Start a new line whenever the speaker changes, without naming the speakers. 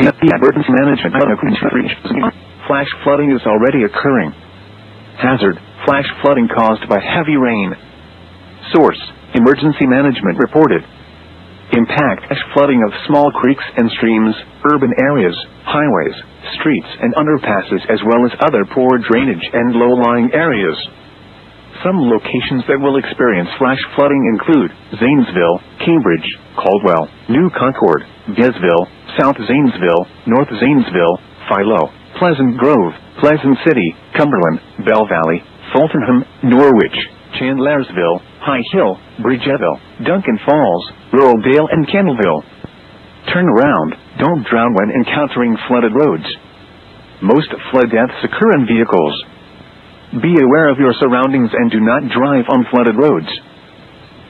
Emergency management. Flash flooding is already occurring. Hazard: flash flooding caused by heavy rain. Source: emergency management reported. Impact: flash flooding of small creeks and streams, urban areas, highways, streets and underpasses, as well as other poor drainage and low-lying areas. Some locations that will experience flash flooding include Zanesville, Cambridge, Caldwell, New Concord, Gainesville, South Zanesville, North Zanesville, Philo, Pleasant Grove, Pleasant City, Cumberland, Bell Valley, Fultonham, Norwich, Chandlersville, High Hill, Bridgeville, Duncan Falls, Rural Dale and Candleville. Turn around, don't drown when encountering flooded roads. Most flood deaths occur in vehicles. Be aware of your surroundings and do not drive on flooded roads.